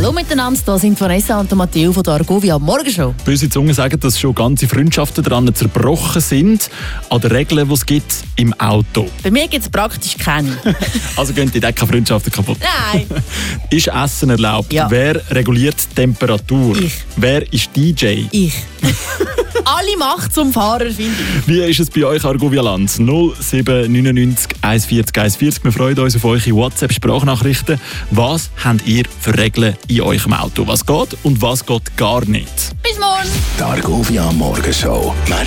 Hallo miteinander, da sind Vanessa und Matteo von der Argovia Morgenshow. Böse Zungen sagen, dass schon ganze Freundschaften daran zerbrochen sind, an den Regeln, die es gibt im Auto. Bei mir gibt es praktisch keine. Also gehen die keine Freundschaften kaputt. Nein. Ist Essen erlaubt? Ja. Wer reguliert die Temperatur? Ich. Wer ist DJ? Ich. Alle Macht zum Fahrer, finde ich. Wie ist es bei euch, Argovia-Land? 0799 140 140. Wir freuen uns auf eure WhatsApp-Sprachnachrichten. Was habt ihr für Regeln in eurem Auto? Was geht und was geht gar nicht? Bis morgen. Die Argovia Morgenshow.